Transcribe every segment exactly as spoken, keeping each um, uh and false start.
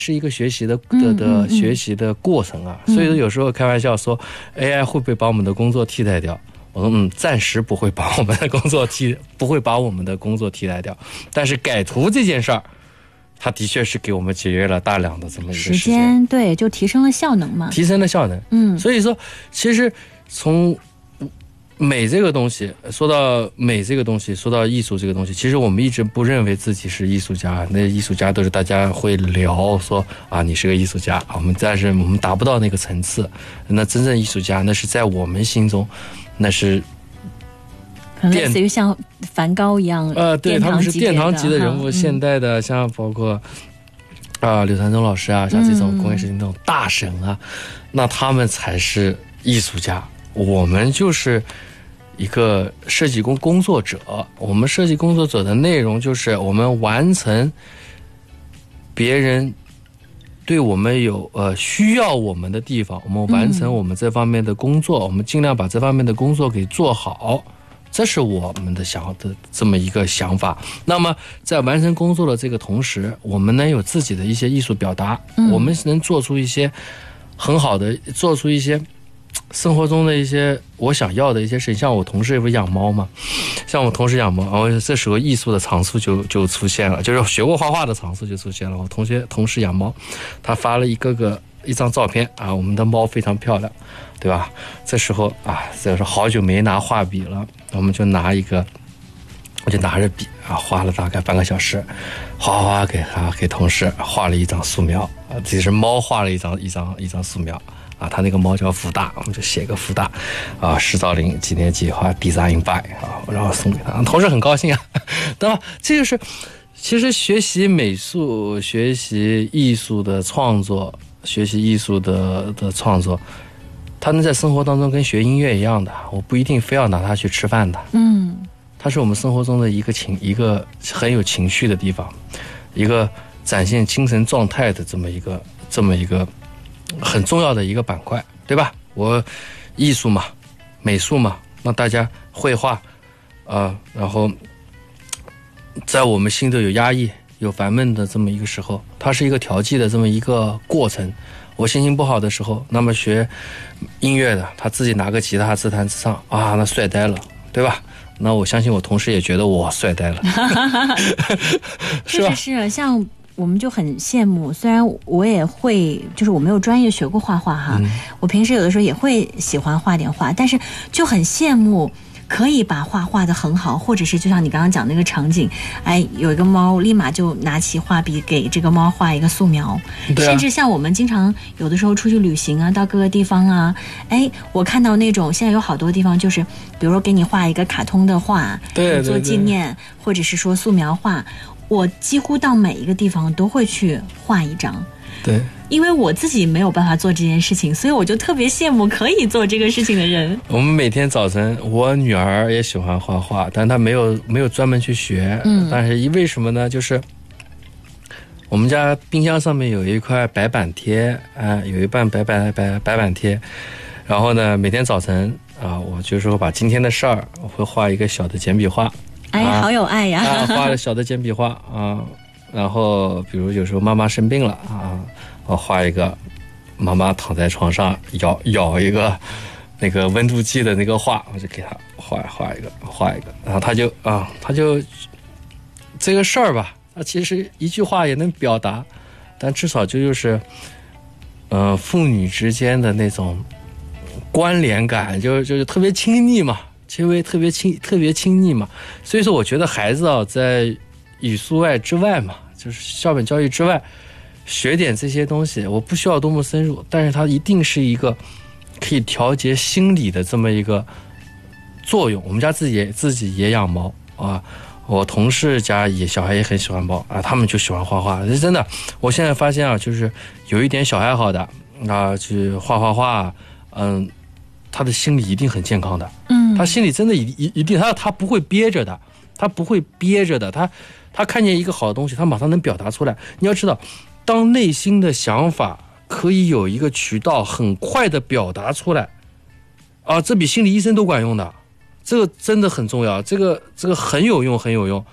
是一个学习的的的学习的过程啊，所以说有时候开玩笑说 A I 会不会把我们的工作替代掉？我说嗯，暂时不会把我们的工作替不会把我们的工作替代掉，但是改图这件事儿，它的确是给我们节约了大量的这么一个时间， 时间对，就提升了效能嘛， 提升了效能。嗯，所以说其实从美这个东西，说到美这个东西，说到艺术这个东西，其实我们一直不认为自己是艺术家。那艺术家都是大家会聊说啊，你是个艺术家，我们但是我们达不到那个层次。那真正艺术家，那是在我们心中，那是可能类似于像梵高一样， 呃，对，他们是殿堂级的人物。 嗯、 现代的像包括啊、呃、柳传忠老师啊，像这种工业时期那种大神啊，嗯、那他们才是艺术家。我们就是一个设计工工作者，我们设计工作者的内容就是我们完成别人对我们有呃需要我们的地方，我们完成我们这方面的工作，嗯、我们尽量把这方面的工作给做好，这是我们的想的这么一个想法。那么在完成工作的这个同时，我们能有自己的一些艺术表达，嗯、我们能做出一些很好的，做出一些生活中的一些我想要的一些事情。像我同事不养猫嘛，像我同事养猫，然后这时候艺术的长处就就出现了，就是学过画画的长处就出现了。我同学同事养猫，他发了一个个一张照片啊，我们的猫非常漂亮，对吧？这时候啊，这是好久没拿画笔了，我们就拿一个，我就拿着笔啊，画了大概半个小时，画画给他给同事画了一张素描啊，其实猫画了一张一张一张素描。啊，他那个猫叫福大，我们就写个福大，啊，石兆林几年计划 design by 啊，然后送给他，同事很高兴啊，对吧？这就是其实学习美术、学习艺术的创作、学习艺术的的创作，它能在生活当中跟学音乐一样的，我不一定非要拿它去吃饭的，嗯，它是我们生活中的一个情一个很有情绪的地方，一个展现精神状态的这么一个这么一个。很重要的一个板块，对吧？我艺术嘛，美术嘛，那大家绘画，呃，然后在我们心里有压抑、有烦闷的这么一个时候，它是一个调剂的这么一个过程。我心情不好的时候，那么学音乐的，他自己拿个吉他自弹自唱啊，那帅呆了，对吧？那我相信我同事也觉得我帅呆了， 是吧？是像。我们就很羡慕，虽然我也会，就是我没有专业学过画画哈，嗯、我平时有的时候也会喜欢画点画，但是就很羡慕可以把画画得很好，或者是就像你刚刚讲那个场景，哎，有一个猫，立马就拿起画笔给这个猫画一个素描，啊、甚至像我们经常有的时候出去旅行啊，到各个地方啊，哎，我看到那种现在有好多地方就是，比如说给你画一个卡通的画， 对， 做纪念，或者是说素描画。我几乎到每一个地方都会去画一张， 对， 因为我自己没有办法做这件事情，所以我就特别羡慕可以做这个事情的人。 我们每天早晨，我女儿也喜欢画画，但她没有没有专门去学，嗯，但是为什么呢？就是我们家冰箱上面有一块白板贴，啊、呃，有一半白板白白板贴，然后呢，每天早晨啊、呃，我就说把今天的事儿，我会画一个小的简笔画。 哎，好有爱呀！ 啊，画了小的简笔画啊，然后比如有时候妈妈生病了啊，我画一个妈妈躺在床上咬咬一个那个温度计的那个画，我就给他画画一个画一个，然后他就啊，他就这个事儿吧，他其实一句话也能表达，但至少就就是呃父女之间的那种关联感，就就是特别亲密嘛。因为特别亲特别亲昵嘛，所以说我觉得孩子啊，在语数外之外嘛，就是校本教育之外，学点这些东西，我不需要多么深入，但是它一定是一个可以调节心理的这么一个作用。我们家自己也自己也养猫啊，我同事家也小孩也很喜欢猫啊，他们就喜欢画画。是真的，我现在发现啊，就是有一点小爱好的啊，去画画画，嗯。他的心理一定很健康的，嗯，他心里真的一一一定，他他不会憋着的，他不会憋着的，他他看见一个好的东西，他马上能表达出来。你要知道，当内心的想法可以有一个渠道很快的表达出来，啊，这比心理医生都管用的，这个真的很重要，这个这个很有用，很有用。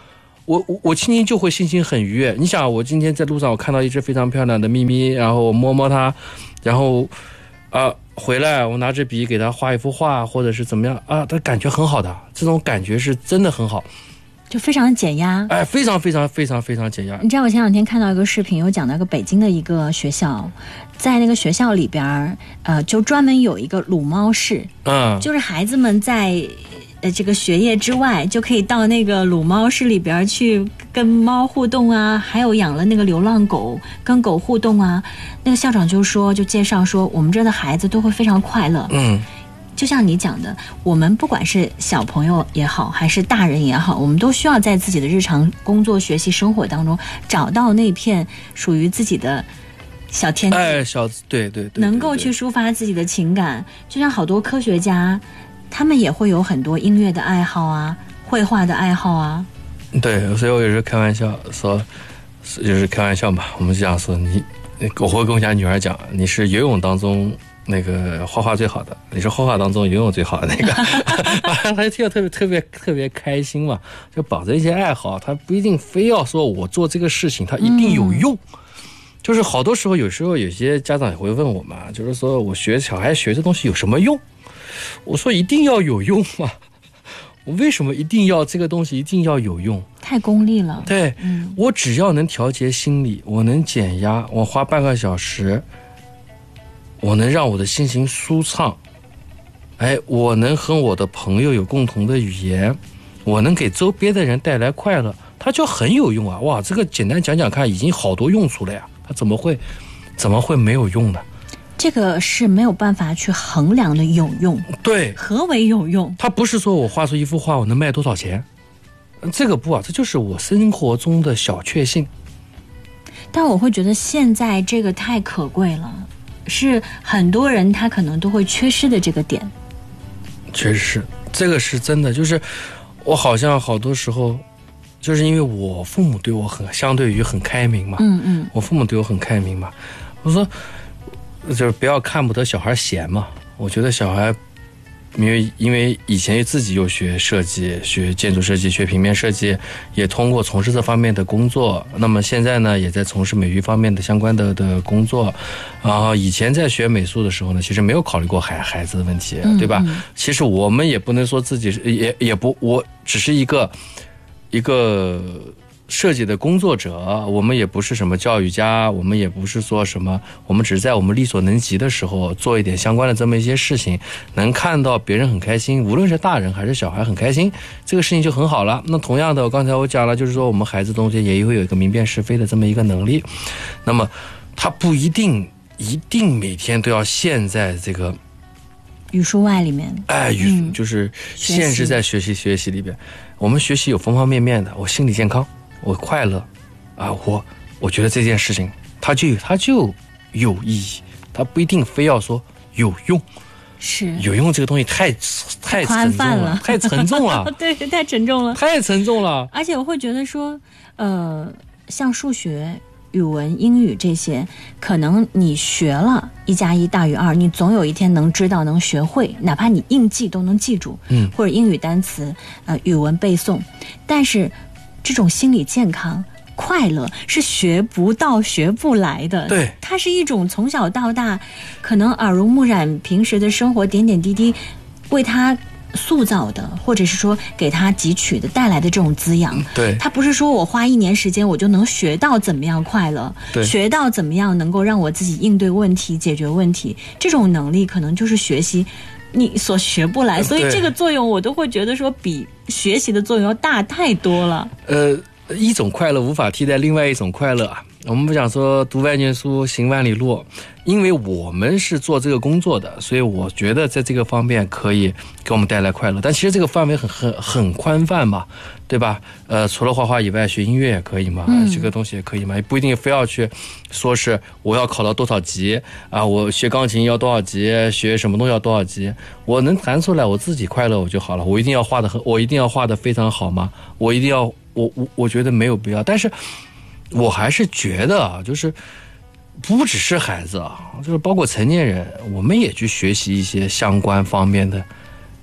我我我轻轻就会心情很愉悦。你想，我今天在路上我看到一只非常漂亮的咪咪，然后我摸摸它，然后啊、呃、回来我拿着笔给它画一幅画，或者是怎么样啊，它感觉很好的，这种感觉是真的很好， 就非常减压。 哎，非常非常非常非常减压。 你知道我前两天看到一个视频，有讲到一个北京的一个学校，在那个学校里边，呃，就专门有一个撸猫室， 嗯， 就是孩子们在呃这个学业之外，就可以到那个撸猫室里边去跟猫互动啊，还有养了那个流浪狗，跟狗互动啊。那个校长就说，就介绍说，我们这儿的孩子都会非常快乐。 嗯。 就像你讲的，我们不管是小朋友也好，还是大人也好，我们都需要在自己的日常工作、学习、生活当中找到那片属于自己的小天地， 哎，小对对 对, 对， 能够去抒发自己的情感。就像好多科学家，他们也会有很多音乐的爱好啊，绘画的爱好啊。 对，所以我有时候开玩笑说，就是开玩笑嘛，我们这样说，你我会跟我家女儿讲，你是游泳当中那个画画最好的，你是画画当中游泳最好的那个，他就听得特别特别特别开心嘛。就保着一些爱好，他不一定非要说我做这个事情，他一定有用。嗯、就是好多时候，有时候有些家长也会问我嘛，就是说我学小孩学这东西有什么用？我说一定要有用嘛。我为什么一定要这个东西一定要有用？ 太功利了。 对， 嗯、 我只要能调节心理，我能减压，我花半个小时。我能让我的心情舒畅，哎，我能和我的朋友有共同的语言，我能给周边的人带来快乐，它就很有用啊！哇，这个简单讲讲看，已经好多用处了呀，它怎么会怎么会没有用呢？ 这个是没有办法去衡量的有用。 对， 何为有用？ 它不是说我画出一幅画我能卖多少钱，这个不啊，这就是我生活中的小确幸。 但我会觉得现在这个太可贵了。是很多人他可能都会缺失的这个点。 确实是，这个是真的。就是我好像好多时候，就是因为我父母对我很相对于很开明嘛， 嗯嗯， 我父母对我很开明嘛。我说，就是不要看不得小孩闲嘛。我觉得小孩，因为因为以前自己又学设计、学建筑设计、学平面设计，也通过从事这方面的工作。那么现在呢，也在从事美育方面的相关的的工作。然后以前在学美术的时候呢，其实没有考虑过孩孩子的问题，对吧？嗯嗯，其实我们也不能说自己也也不，我只是一个一个设计的工作者，我们也不是什么教育家，我们也不是说什么，我们只是在我们力所能及的时候做一点相关的这么一些事情，能看到别人很开心，无论是大人还是小孩很开心，这个事情就很好了。那同样的，刚才我讲了，就是说我们孩子中间也会有一个明辨是非的这么一个能力，那么他不一定一定每天都要陷在这个语数外里面， 哎，语、嗯、就是限制在学习学习里边。我们学习有方方面面的，我心理健康，我快乐，啊，我我觉得这件事情它就它就有意义，它不一定非要说有用。 是有用这个东西太太沉重了，太沉重了， 对，太沉重了， 太沉重了。 而且我会觉得说，呃，像数学、语文、英语这些，可能你学了一加一大于二，你总有一天能知道、能学会，哪怕你硬记都能记住。 嗯， 或者英语单词、呃，语文背诵。但是这种心理健康、快乐是学不到、学不来的。 对， 它是一种从小到大，可能耳濡目染，平时的生活点点滴滴，为他塑造的，或者是说给他汲取的带来的这种滋养。 对， 他不是说我花一年时间我就能学到怎么样快乐， 对， 学到怎么样能够让我自己应对问题、解决问题，这种能力可能就是学习你所学不来，所以这个作用我都会觉得说比学习的作用要大太多了。 呃，一种快乐无法替代另外一种快乐啊。我们不讲说读万卷书行万里路，因为我们是做这个工作的，所以我觉得在这个方面可以给我们带来快乐。但其实这个范围很很很宽泛嘛，对吧？呃，除了画画以外，学音乐也可以嘛，嗯、这个东西也可以嘛，也不一定非要去说是我要考到多少级啊，我学钢琴要多少级，学什么东西要多少级，我能弹出来，我自己快乐我就好了。我一定要画的很，我一定要画的非常好吗？我一定要，我我我觉得没有必要，但是。我还是觉得啊，就是不只是孩子啊，就是包括成年人，我们也去学习一些相关方面的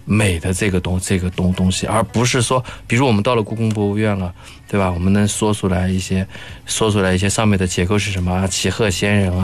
美的这个东这个东东西，而不是说，比如我们到了故宫博物院了，对吧？我们能说出来一些，说出来一些上面的结构是什么啊，齐鹤仙人